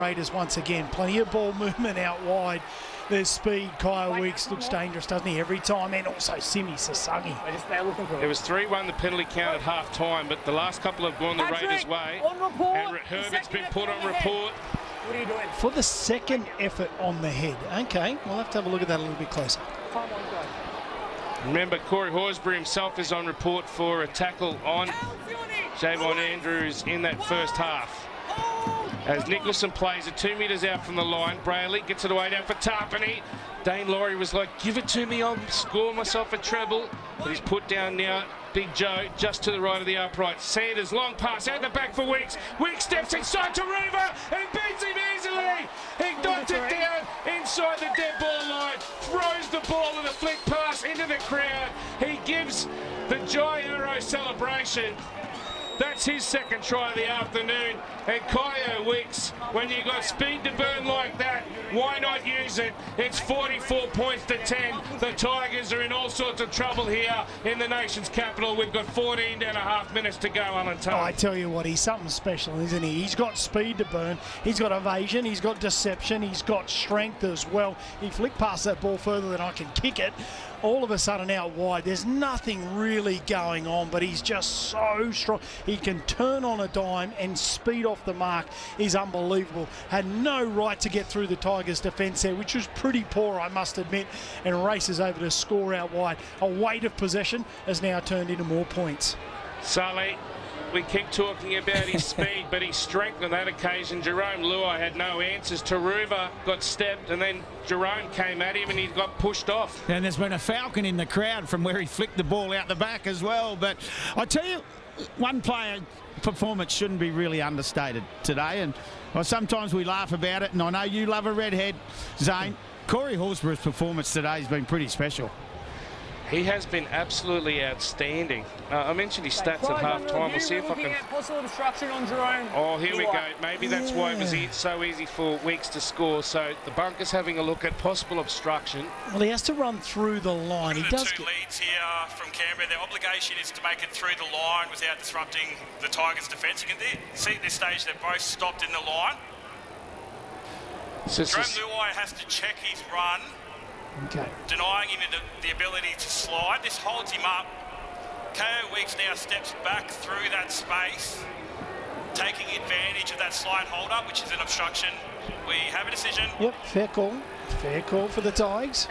Raiders once again. Plenty of ball movement out wide. There's speed. Kyle Weeks looks dangerous, doesn't he, every time? And also Simi Sasangi. It was 3-1 the penalty count at half time, but the last couple have gone the Raiders' way. And Herbert's been put on report. What are you doing? For the second effort on the head. Okay, we'll have to have a look at that a little bit closer. Remember, Corey Horsburgh himself is on report for a tackle on Javon Andrews in that first half. As Nicholson plays it 2 metres out from the line, Brayley gets it away down for Tarpany. Dane Laurie was like, give it to me, I'll score myself a treble. But he's put down now, Big Joe, just to the right of the upright. Sanders, long pass out the back for Weeks. Weeks steps inside to Ruva and beats him easily. He knocks it down inside the dead ball line, throws the ball in a flick pass into the crowd. He gives the Jai Arrow celebration. That's his second try of the afternoon. And Kyo Weeks, when you got speed to burn like that, why not use it? It's 44 points to 10. The Tigers are in all sorts of trouble here in the nation's capital. We've got 14 and a half minutes to go on Oh, I tell you what, he's something special, isn't he? He's got speed to burn. He's got evasion. He's got deception. He's got strength as well. He flicked past that ball further than I can kick it. All of a sudden out wide, there's nothing really going on, but he's just so strong. He can turn on a dime, and speed off the mark is unbelievable. Had no right to get through the Tigers' defence there, which was pretty poor, I must admit, and races over to score out wide. A weight of possession has now turned into more points. Sully, we keep talking about his speed, but his strength on that occasion. Jerome Luai had no answers. Taruva got stepped, and then Jerome came at him, and he got pushed off. And there's been a falcon in the crowd from where he flicked the ball out the back as well. But I tell you, one player performance shouldn't be really understated today. And well, sometimes we laugh about it, and I know you love a redhead, Zane. Corey Horsburgh's performance today has been pretty special. He has been absolutely outstanding. I mentioned his stats at half-time. We'll see if I can... Possible obstruction on Jerome. Oh, here we go. Maybe that's why it was so easy for Weeks to score. So the bunker's having a look at possible obstruction. Well, he has to run through the line. He does. The two leads here from Canberra, their obligation is to make it through the line without disrupting the Tigers' defence. You can see at this stage they've both stopped in the line. Jerome Luai has to check his run. Okay. Denying him the ability to slide. This holds him up. KO Weeks now steps back through that space, taking advantage of that slide hold up, which is an obstruction. We have a decision. Yep, fair call. Fair call for the Tigers.